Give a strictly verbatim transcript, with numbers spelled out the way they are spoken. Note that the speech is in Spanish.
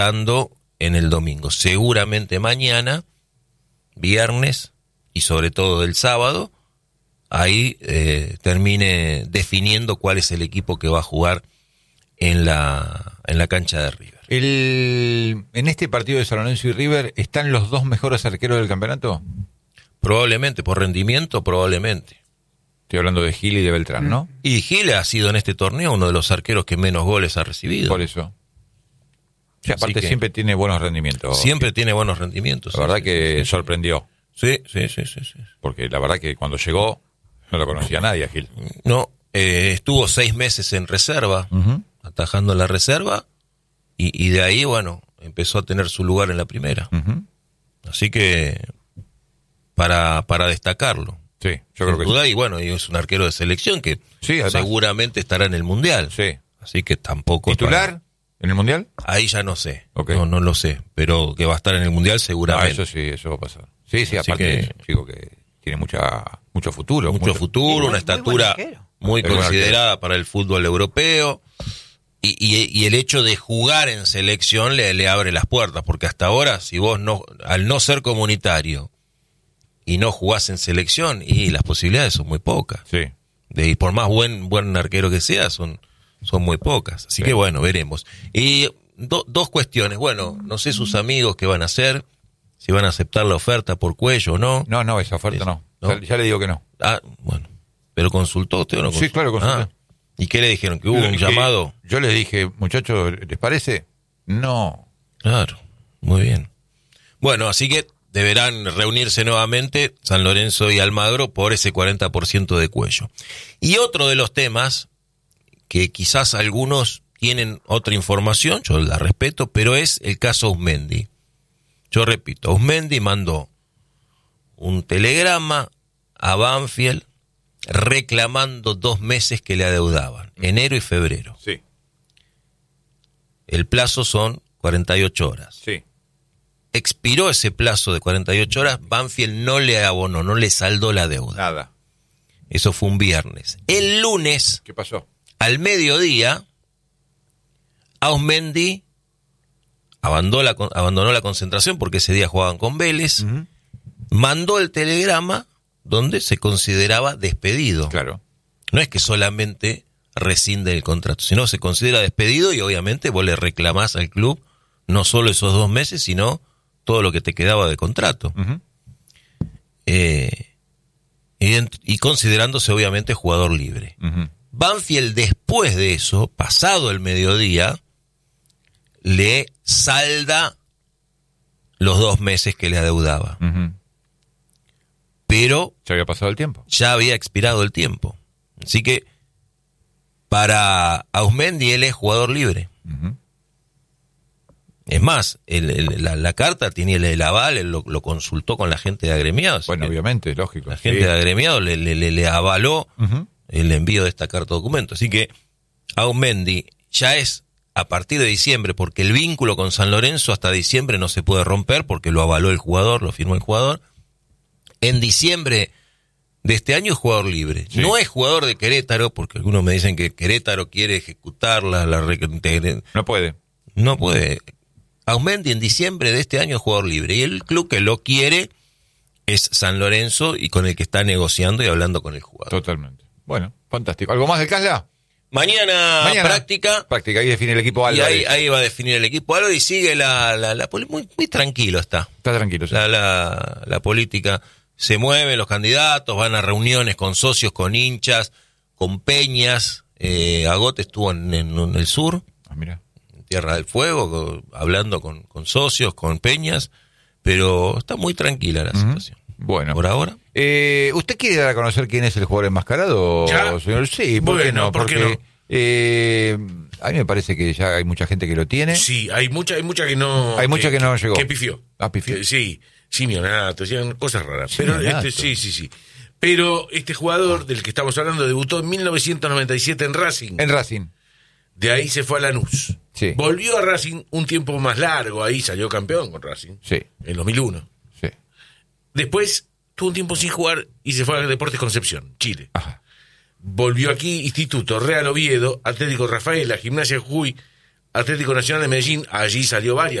dando en el domingo. Seguramente mañana, viernes y sobre todo el sábado, ahí eh, termine definiendo cuál es el equipo que va a jugar en la, en la cancha de River. El, en este partido de San Lorenzo y River, ¿están los dos mejores arqueros del campeonato? Probablemente, por rendimiento, probablemente. Estoy hablando de Gil y de Beltrán, ¿no? Y Gil ha sido en este torneo uno de los arqueros que menos goles ha recibido. Por eso. Sí, aparte siempre tiene buenos rendimientos. Siempre Gil. tiene buenos rendimientos. La verdad sí, que sí, sorprendió. Sí, sí, sí, sí, sí. Porque la verdad que cuando llegó no lo conocía nadie a Gil. No, eh, estuvo seis meses en reserva, uh-huh. atajando en la reserva, y, y de ahí, bueno, empezó a tener su lugar en la primera. Uh-huh. Así que, para, para destacarlo. Sí, yo creo que duda, sí. Y bueno, y es un arquero de selección que sí, seguramente estará en el Mundial. Sí. Así que tampoco... ¿Titular para... en el Mundial? Ahí ya no sé. Okay. No, no lo sé. Pero que va a estar en el Mundial seguramente. Ah, eso sí, eso va a pasar. Sí, sí, Así aparte, que... digo que tiene mucha mucho futuro. Mucho, mucho futuro, muy, una estatura muy, muy considerada para el fútbol europeo. Y, y, y el hecho de jugar en selección le, le abre las puertas. Porque hasta ahora, si vos no, al no ser comunitario y no jugás en selección, y las posibilidades son muy pocas. Sí. De, y por más buen buen arquero que sea, son, son muy pocas. Así sí. que bueno, veremos. Y do, dos cuestiones. Bueno, no sé sus amigos qué van a hacer, si van a aceptar la oferta por Cuello o no. No, no, esa oferta es, no. ¿no? Ya, ya le digo que no. Ah, bueno. ¿Pero consultó usted o no consultó? Sí, claro, consulté. Ah. ¿Y qué le dijeron? ¿Que hubo un que llamado? Yo les dije, muchachos, ¿les parece? No. Claro, muy bien. Bueno, así que deberán reunirse nuevamente San Lorenzo y Almagro por ese cuarenta por ciento de Cuello. Y otro de los temas, que quizás algunos tienen otra información, yo la respeto, pero es el caso Auzmendi. Yo repito, Auzmendi mandó un telegrama a Banfield reclamando dos meses que le adeudaban, enero y febrero. Sí. El plazo son cuarenta y ocho horas. Sí. Expiró ese plazo de cuarenta y ocho horas, Banfield no le abonó, no le saldó la deuda. Nada. Eso fue un viernes. El lunes, ¿qué pasó? Al mediodía, Auzmendi abandonó la, abandonó la concentración porque ese día jugaban con Vélez, uh-huh. mandó el telegrama donde se consideraba despedido. Claro. No es que solamente rescinde el contrato, sino se considera despedido y obviamente vos le reclamás al club no solo esos dos meses, sino todo lo que te quedaba de contrato. Uh-huh. Eh, y, y considerándose obviamente jugador libre. Uh-huh. Banfield después de eso, pasado el mediodía, le salda los dos meses que le adeudaba. Uh-huh. Pero ya había pasado el tiempo. Ya había expirado el tiempo. Así que para Auzmendi él es jugador libre. Uh-huh. Es más, el, el, la, la carta tiene el, el aval, él lo, lo consultó con la gente de agremiados. Bueno, obviamente, lógico. La gente sí. de agremiados le, le, le, le avaló uh-huh. el envío de esta carta documento. Así que Auzmendi ya es a partir de diciembre, porque el vínculo con San Lorenzo hasta diciembre no se puede romper porque lo avaló el jugador, lo firmó el jugador. En diciembre de este año es jugador libre. Sí. No es jugador de Querétaro, porque algunos me dicen que Querétaro quiere ejecutar la... la no puede. No puede. Auzmendi en diciembre de este año es jugador libre. Y el club que lo quiere es San Lorenzo y con el que está negociando y hablando con el jugador. Totalmente. Bueno, fantástico. ¿Algo más del Casla? Mañana, Mañana práctica. Práctica, ahí define el equipo Álvarez. Y ahí, ahí va a definir el equipo Álvarez y sigue la... la, la muy, muy tranquilo está. Está tranquilo, sí. La, la, la política... Se mueven los candidatos, van a reuniones con socios, con hinchas, con peñas. Eh, Agote estuvo en, en, en el sur, ah, mira. en Tierra del Fuego, con, hablando con, con socios, con peñas, pero está muy tranquila la uh-huh. situación. Bueno. Por ahora. Eh, ¿Usted quiere dar a conocer quién es el jugador enmascarado, ¿Ya? señor? Sí, ¿por bueno, qué no? ¿por Porque qué no? Eh, a mí me parece que ya hay mucha gente que lo tiene. Sí, hay mucha, hay mucha que no... Hay mucha que, que no llegó. Que pifió. Ah, pifió. Que, sí. Simeonato, hacían cosas raras. Simeonato. Pero este, sí, sí, sí. Pero este jugador del que estamos hablando debutó en mil novecientos noventa y siete en Racing. En Racing. De ahí se fue a Lanús. Sí. Volvió a Racing un tiempo más largo, ahí salió campeón con Racing. Sí. En dos mil uno. Sí. Después tuvo un tiempo sin jugar y se fue a Deportes Concepción, Chile. Ajá. Volvió aquí, Instituto, Real Oviedo, Atlético Rafaela, Gimnasia Jujuy, Atlético Nacional de Medellín, allí salió varias